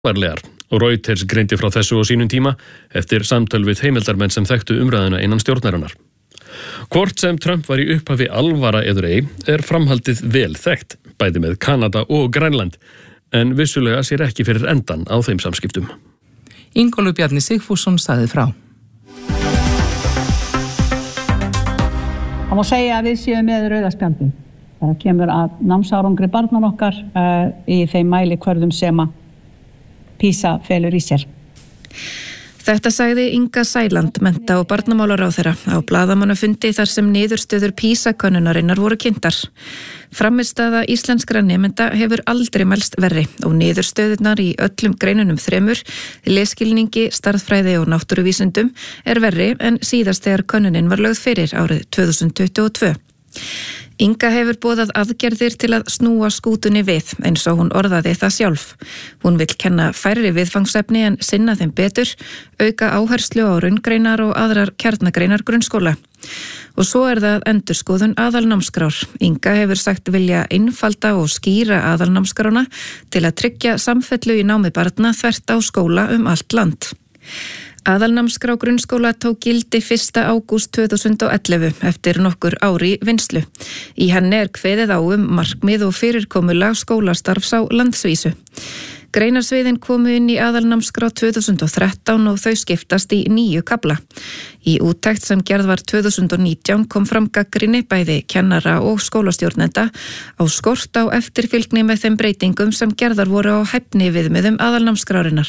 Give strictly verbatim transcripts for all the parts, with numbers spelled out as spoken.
varlegar og Reuters greindi frá þessu á sínum tíma eftir samtöl við heimildarmenn sem þekktu umræðuna innan stjórnarinnar. Hvort sem Trump var í upphafi alvara eður ei er framhaldið vel þekkt, bæði með Kanada og Grænland, en vissulega sér ekki fyrir endan á þeim samskiptum. Ingólfur Bjarni Sigfússon sagði frá. Það má segja að við séum með rauða spjaldið. Það kemur að námsárangri barnan okkar uh, í þeim mælikvörðum sem að PISA felur í sér. Þetta sagði Inga Sæland, mennta- og barnamálaráðherra á blaðamannafundi þar sem niðurstöður PISA-könnunarinnar voru kynntar. Frammistaða íslenskra nemenda hefur aldrei mælst verri og niðurstöðurnar í öllum greinunum þremur, lesskilningi, stærðfræði og náttúruvísindum er verri en síðast þegar könnunin var lögð fyrir árið tvö þúsund tuttugu og tvö. Inga hefur boðað aðgerðir til að snúa skútunni við, eins og hún orðaði það sjálf. Hún vill kenna færri viðfangsefni en sinna þeim betur, auka áherslu á raungreinar og aðrar kjarnagreinar grunnskóla. Og svo er það endurskoðun aðalnámskrár. Inga hefur sagt vilja einfalda og skýra aðalnámskrána til að tryggja samfellu í námi barna þvert á skóla um allt land. Aðalnámskrá grunnskóla tók gildi fyrsta ágúst tvö þúsund og ellefu eftir nokkur ári vinslu. Í henni er kveðið á um markmið og fyrirkomulag skólastarfs á landsvísu. Greinarsviðin komu inn í aðalnámskrá tvö þúsund og þrettán og þau skiptast í níu kafla. Í úttekt sem gerð var tvö þúsund og nítján kom fram gagnrýni bæði kennara og skólastjórnenda á skort á eftirfylgni með þeim breytingum sem gerðar voru á hæfni viðmiðum aðalnámskrárinnar.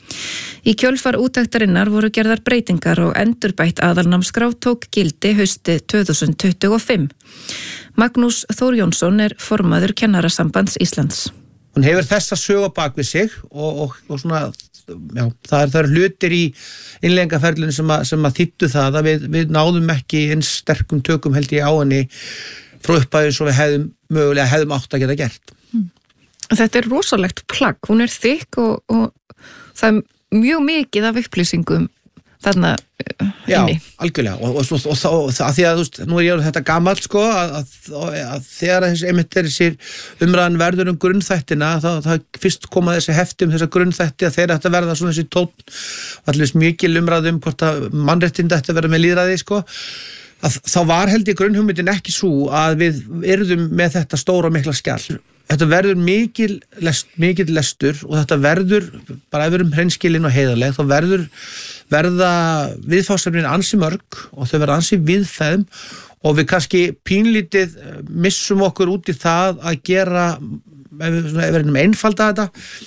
Í kjölfar úttektarinnar voru gerðar breytingar og endurbætt aðalnámskrá tók gildi haustið tvö þúsund tuttugu og fimm. Magnús Þór Jónsson er formaður Kennarasambands Íslands. Hún hefur þessa sögu bak við sig og, og, og svona, já, það er, það er hlutir í innleiðingarferlinu sem að, sem að þýddu það að við, við náðum ekki eins sterkum tökum held ég á henni frá upphæðu svo við hefðum mögulega hefðum átt að geta gert. Hmm. Þetta er rosalegt plagg, hún er þykk og, og það er mjög mikið af upplýsingum þarna uh, inni. Já, algjörlega og, og, og, og, og það því að þú veist, nú er ég orðið þetta gamall sko að, að, að þegar þessi einmitt er sér umræðan verður um grunnþættina þá, þá fyrst koma þessi hefti um þessa grunnþætti að þeir ætti að verða svona þessi tónn allir mikil umræð um hvort að mannréttinda ætti að verða með lýðræði sko að þá var held ég grunnhugmyndin ekki svo að við yrðum með þetta stóra og mikla skjal. Þetta verður mikil, lest, mikil lestur og þetta verður, bara ef við erum hreinskilin og heiðarleg, þá verður verða viðfangsefnin ansi mörg og þau verða ansi viðfæðum og við kannski pínlítið missum okkur út í það að gera, ef við, ef við erum einfalda þetta,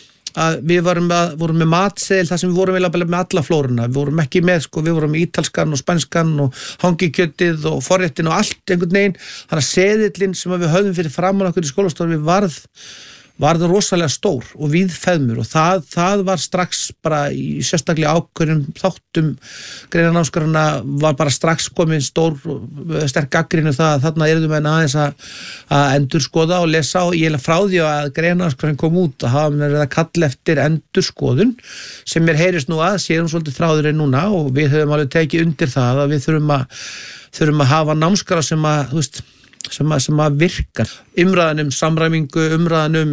að við vorum, að, vorum með matseðil þar sem við vorum með alla flóruna, við vorum ekki með sko, við vorum með ítalskan og spænskan og hangikjötið og forréttin og allt einhvern veginn, þannig að seðillinn sem við höfðum fyrir framan okkur í skólastofunni varð varð rosalega stór og víðfeðmur og það, það var strax bara í sérstaklega ákveðnum þáttum greinanámskránna var bara strax komin stór sterk gagnrýni það að þarna erum við aðeins að, að endurskoða og lesa og ég er frá því að greinanámskránin kom út að hafa verið að kalla eftir endurskoðun sem mér heyrist nú að séum svolítið þráðurinn núna og við höfum alveg tekið undir það að við þurfum að, þurfum að hafa námskrá sem að, þú veist, sem að, sem að virka. Umræðanum samræmingu, umræðanum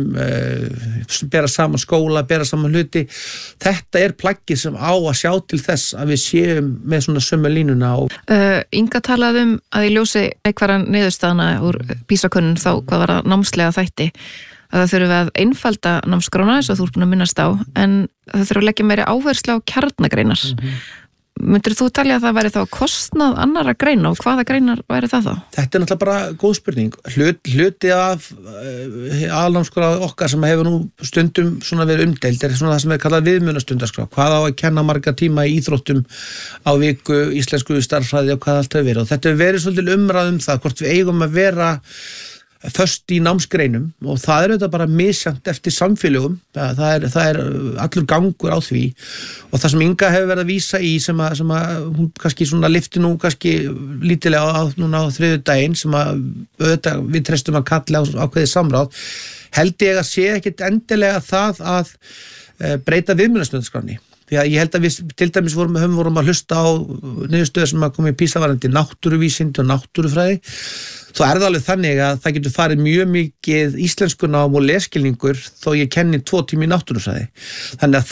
uh, bera saman skóla, bera saman hluti. Þetta er plaggið sem á að sjá til þess að við séum með svona sömu línuna. Og... Uh, Inga talaði um að í ljósi eitthvað niðurstaðana úr PISA-könnun þá hvað var það námslega þætti að það þurfum að einfalda námskrána eins og þú ert búin að minnast á en það þurfum að leggja meiri áherslu á kjarnagreinar. Mm-hmm. Myndir þú talja að það væri þá kostnað annara greina og hvaða greinar væri það þá? Þetta er náttúrulega bara góð spurning. Hlut, hluti af uh, aðalnámskrá okkar sem hefur nú stundum svona verið umdeild er svona það sem er kallað viðmunastundarskrá. Hvað á að kenna marga tíma í íþróttum á viku, íslensku starffræði og hvað allt hefur verið. Og þetta hefur verið svolítið umræð um það hvort við eigum að vera föst í námsgreinum og það er auðvitað bara misjant eftir samfélögum, það er, það er allur gangur á því og það sem Inga hefur verið að vísa í sem að, sem að hún kannski svona lyfti nú kannski lítilega á, núna á þriðju daginn sem að auðvitað við treystum að kalla á ákveðið samráð, held ég að sé ekkit endilega það að e, breyta viðmunastundarskránni. Því að ég held að við til dæmis vorum, höfum vorum að hlusta á niðurstöður sem að koma í PISA varðandi náttúruvísindi og náttúrufræði. Þá er það alveg þannig að það getur farið mjög mikið íslenskunám og lesskilningur þó ég kenni tvo tíma í náttúrufræði. Þannig að